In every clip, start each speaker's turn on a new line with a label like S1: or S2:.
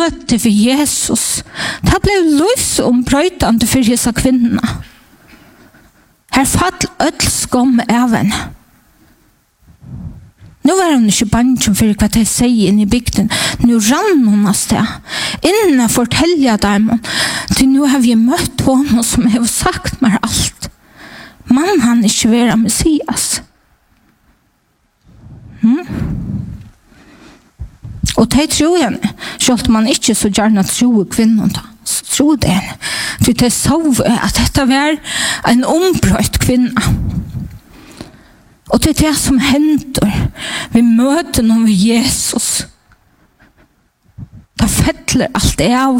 S1: møte for Jesus, det ble livsombrøytende for disse kvinnerne. Her fall ødel skom av henne. Nå var hun ikke bange for hva de sier inn i bygden. Nå rann hun av sted. Innan forteller dem til nå har vi møtt henne som har sagt meg alt. Man han ikke være Messias. Og de tror henne, selv om man ikke så gjerne tror kvinnen da. Så tror det henne. For de så at dette var en ombrøyt kvinne. Og det er det som hender. Vi møter noen ved Jesus. Da fettler alt det av.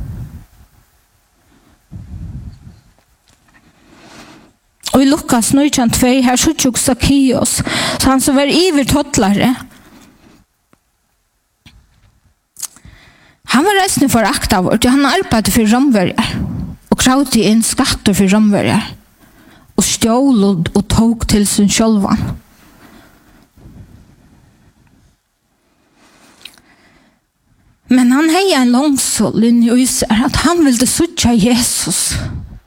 S1: Og i Lukas 9:2 her så tjokk Zacchaeus, så han som var iver tottlare. Han var resten for akta vårt, han arbeidde for romverjer, og kravde inn skatter for romverjer, og stjål og tog til sin sjølvan. Men han hei en langsål inn i seg, at han ville suttja Jesus.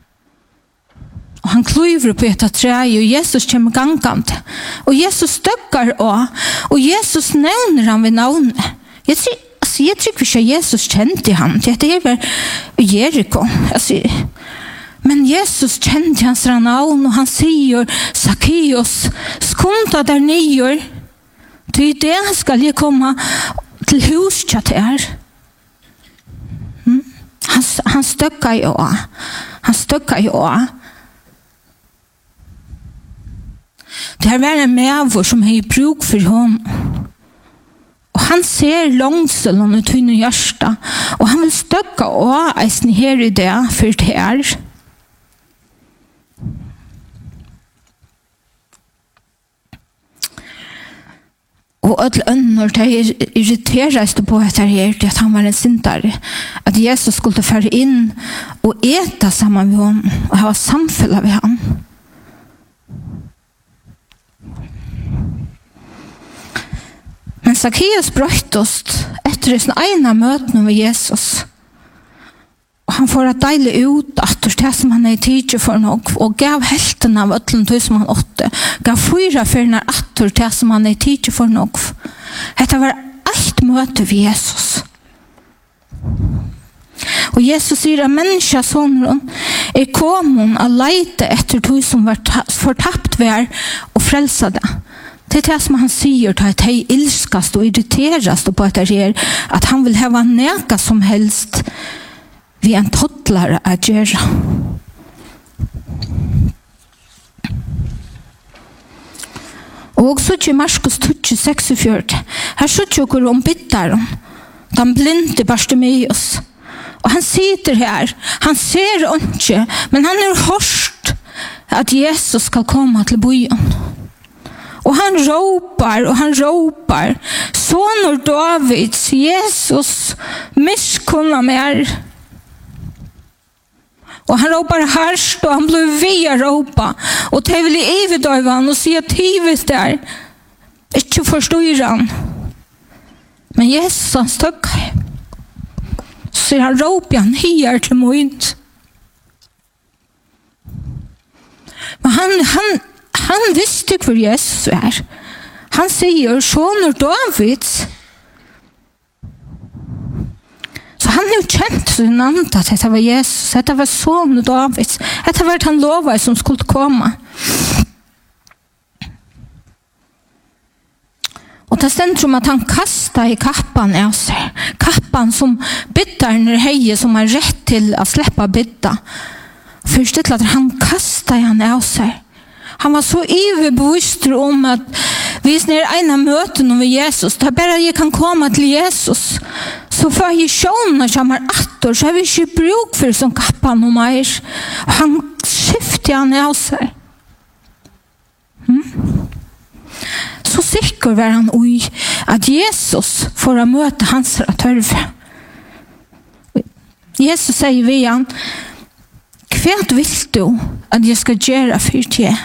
S1: Og han klyver på et tre, og Jesus kommer gangant. Og Jesus støkker og Jesus nevner han ved navnet. Jeg tror ikke Jesus kjente han. Det var Jericho. Men Jesus kjente hans navn, og han sier, Zacchaeus, skunda der nyer. Til det skal jeg komme til huset til her. Han støkker jo. Han støkker jo. Det her var en medvår som har bruk for hon. Og han ser langselen ut i hjärsta. Og han vil støkke og eisen her i det for det her. Og alle ønner de irriteres på dette her, til at han var en syndare. At Jesus skulle føre inn og äta sammen med honom og ha samfunnet med ham. Men Zacchaeus brøytost etter sin ene møten med Jesus. Og han får at deile ut at det som han er i tidlig for noe, og gav helten av øtlen som han åtte. Gav 4 fyrner atter det som han er i tidlig for noe. Dette var ett møte ved Jesus. Og Jesus sier at menneskesåneren er kommet å leite etter det som var fortapt ved og frelse det. Det er det som han sier til at de ilskast og irriterast på at det er at han vil ha neka som helst vi en tottlare å gjøre. Og så til Markus 26:46. Her så tjokker om bittaren. Den blinde Bartimeus. Og han sitter her. Han ser ikke, men han har hørt at Jesus skal komme til byen. Og han ropar, Sonur Davids, Jesus, miskunna mer. Og han ropar harst, og han blir via ropa. Og det vil i evidøyve han og sier tivis der. Ikke forstår han. Men Jesus han støkker. Så han ropar han hier til møynt. Men han visste ikke hvor Jesus er. Han sier, Sonur Davids. Så han har kjent sin ande at dette var Jesus. Dette var Sonur Davids. Dette var han lovet som skulle komme. Og det stender om at han kastet i kappan av seg. Kappan som bytteren er heie som har rett til å slippe bytta. Først til at han kastet han av seg. Han var så iverbevisst om at hvis det er en av møtene med Jesus, da bare jeg kan komme til Jesus, så får jeg sjåne som er atter, så har vi ikke bruk for som kappan og mer. Han skifter han av seg. Så sikker var han ui at Jesus får å møte hans tørve. Jesus sier vi han, hva vil du at jeg skal gjøre for det?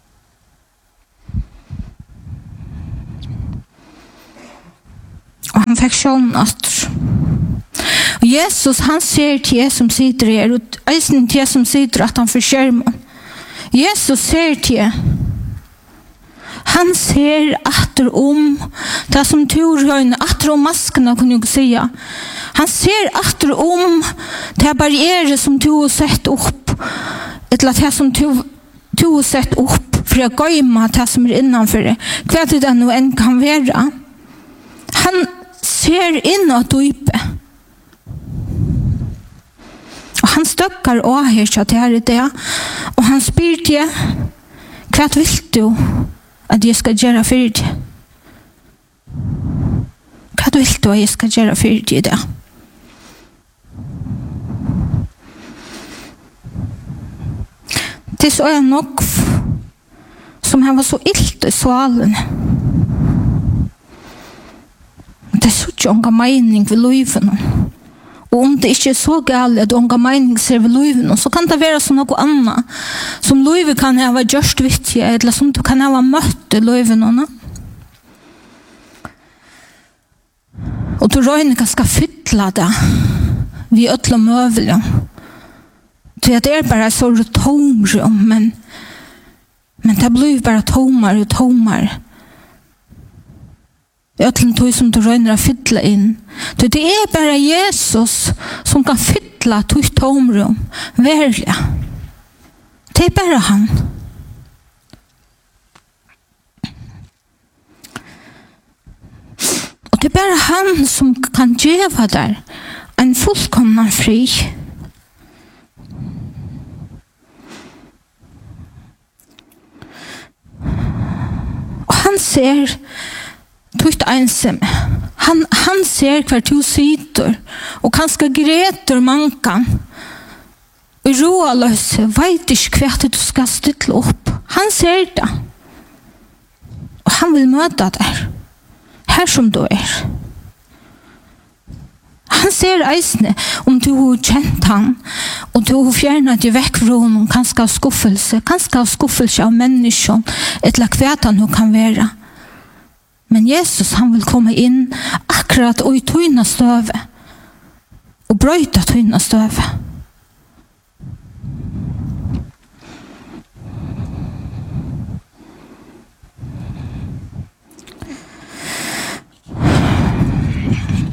S1: Og han han fikk sjån atter. Og Jesus, han ser til jeg som sitter her, og eisen til jeg som sitter at han får skjermen. Jesus ser til jeg. Han ser atter det som turhøyne, atter maskene, kunne jeg si. Han ser atter det barriere som du har sett opp, eller det som du har sett opp, for å gøyme det som innenfor det. Hva det nå enn kan være. Han ser inn og dype. Og han støkker og her til her i det. Og han spyr til, hva vil du at jeg skal gjøre for det? Hva vil du at jeg skal gjøre for det? Det så jeg nok som han var så illt i svalen. Det så ikke unga mening ved løyven. Og om det ikke er så galt at unga mening ser ved løyven, så kan det være som noe annet. Som løyven kan ha gjørst vittig, eller som du kan ha møtt i løyven. Og du røyner skal fytle det vi øtler møvelig. Det er bare så tomrum, men det blir bare tomere og tomere. Det er noe som du røyner å fytle inn. Det er bare Jesus som kan fytle til tomrum. Verlig. Det er bare han. Og det er bare han som kan gjøre der en fullkommen fri. Og han ser tutt ensam. Han ser hver du sitter, og kanskje greter mankan. Og roaløse, vet ikke hva du skal stille opp. Han ser det. Og han vil møte deg. Her som du er. Han ser eisene om du har kjent han, og du har fjernet deg vekk fra honom, kanskje av skuffelse av mennesken, eller hva han kan være. Men Jesus, han vil komme inn akkurat og i tøyne støve, og brøyte tøyne støve.